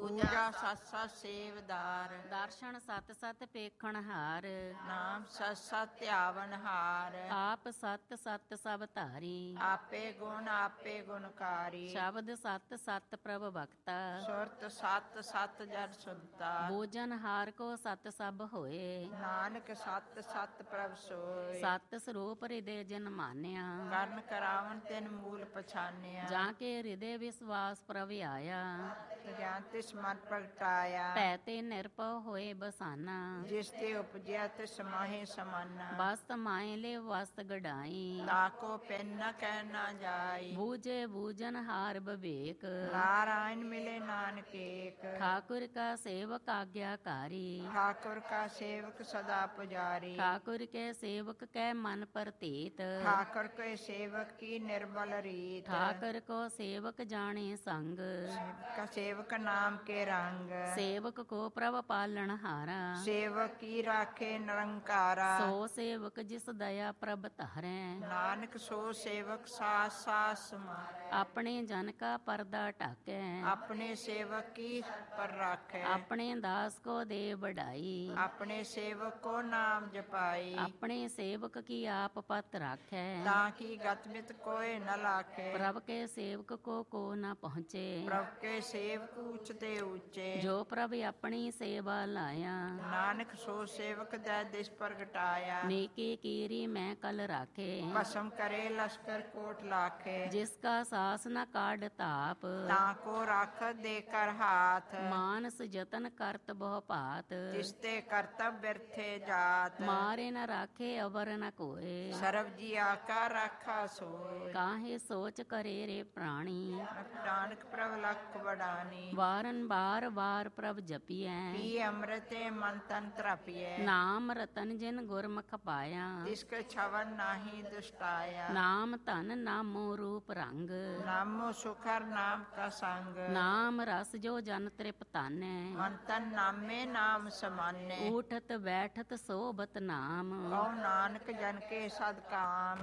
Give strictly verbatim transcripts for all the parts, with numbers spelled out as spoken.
ਪੂਜਾ ਸਤ ਸਤ ਸੇਵਦਾਰ। ਦਰਸ਼ਨ ਸਤ ਸਤ ਪੇਖਣ ਹਾਰ। ਨਾਮ ਸਤ ਸਤ ਧਿਆਵਨ ਹਾਰ। ਆਪ ਸਤ ਸਤ ਸਭ ਧਾਰੀ। ਆਪੇ ਗੁਣ ਆਪੇ ਗੁਣਕਾਰੀ। ਸ਼ਬਦ ਸਤ ਸਤ ਪ੍ਰਭ ਭਗਤਾ। ਸੁਰਤ ਸਤ ਸਤ ਜਨ ਸੁਨਤਾ। ਬੋਜਨ ਹਾਰ ਕੋ ਸਤ ਸਭ ਹੋਏ। ਨਾਨਕ ਸਤ ਸਤ ਪ੍ਰਭ ਸੋਏ। ਸਤ ਸਰੂਪ ਹਿਰਦੇ ਜਿਨ ਮਾਨਿਆ। ਕਰਨ ਕਰਾਵਨ ਤਿਨ ਮੂਲ ਪਛਾਨਿਆ। ਜਾਂ ਕੇ ਹਿਰਦੇ ਵਿਸਵਾਸ ਪ੍ਰਭ ਆਇਆ। ਗਿਆਨ ਤਿਸ ਮਨ ਪ੍ਰਗਟਾਇਆ। ਭੈ ਤੇ ਨਿਰਭਉ ਹੋਏ ਬਸਾਨਾ। ਜਿਸ ਤੇ ਉਪਜਿਆ ਤਿਸ ਮਾਹੇ ਸਮਾਨਾ। ਬਸਤ ਮਾਏ ਲੈ ਵਸਤ ਗੜਾਈ। ਤਾਕੋ ਪਿੰਨ ਨ ਕਹਿ ਨਾ ਜਾਈ। ਬੂਝੇ ਬੂਝਨ ਹਾਰ ਵਿਵੇਕ। ਨਾਰਾਇਣ ਮਿਲੇ ਨਾਨਕ ਏਕ। ਠਾकुर का सेवक आज्ञाकारी। ਠਾकुर का सेवक सदा पुजारी। ठाकुर के सेवक कै मन प्रतीत। ठाकुर के सेवक की निर्मल रीत। ठाकुर को सेवक जाने संग। का सेवक नाम के रंग। सेवक को प्रभ पालन हारा। सेवक की राखे निरंकारा। सो सेवक जिस दया प्रभ धारे। नानक सो सेवक सास सास समारे। अपने जन का पर्दा ढाके। अपने सेवक की पर राखे। अपने दास को दे बढ़ाई। अपने सेवक को नाम जपाई। अपने सेवक की आप पत राखे। ताकि गतमित कोई न लाखे। प्रभ के सेवक को को न पहुँचे। प्रभ के सेवक ऊंचते ऊंचे। जो प्रभ अपनी सेवा लाया। नानक सो सेवक दै दिस प्रगटाया। नेकी कीरी मैं कल राखे। भस्म करे लश्कर कोट लाखे। जिसका सास न काढ़ ताप। ताको राख देकर हाथ। मानस जतन करत बहु भात। तिसते कर्तव्य व्यर्थे जात। मारे न राखे अवर न कोय। सर्व जी आका राखा सोय। काहे सोच करे रे प्राणी। नानक प्रभ लख बड़ानी। वारन बार बार प्रभ जपिए। पी अमृते मन तन त्रपिए। नाम रतन जिन गुरमुख पाया। तिसके छवन नाही दुष्टाया। नाम धन नामो रूप रंग। नामो सुखर नाम का संग। नाम रस जो जन तृप्ताने। मन तन नामे नाम समाने। उठत बैठत सोबत नाम। कौ नानक जन के सद काम।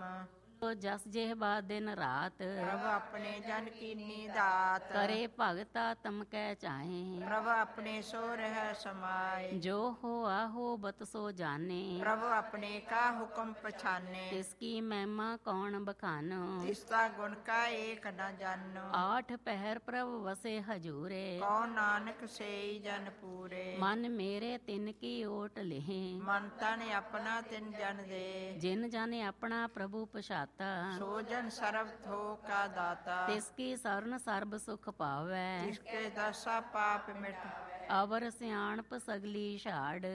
जस जेहबा दिन रात। प्रभ अपने जन की नीदात। करे भगता तम कै चाहे। प्रभ अपने सो रह समाए। जो हो आहो बत सो जाने। प्रभ अपने का हुक्म पछाने। तिसकी महिमा कौन बखानो। तिसका गुण का एक न जानो। आठ पहर प्रभ वसे हजूरे। कौन नानक से जन पूरे। मन मेरे तिन की ओट लेहे। मन तन अपना तिन जन दे। जिन जाने अपना प्रभु पछाता। सो जन सर्व थो का दाता। तिसकी शरण सर्ब सुख पावै। तिसके दशा पाप मिट। अवर सियाणप सगली छाड़।